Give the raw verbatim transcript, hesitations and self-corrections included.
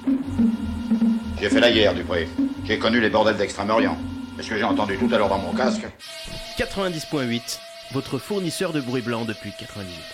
J'ai fait la guerre, Dupré. J'ai connu les bordels d'Extrême-Orient. Est-ce que j'ai entendu tout à l'heure dans mon casque? quatre-vingt-dix point huit, votre fournisseur de bruit blanc depuis quatre-vingt-dix-huit.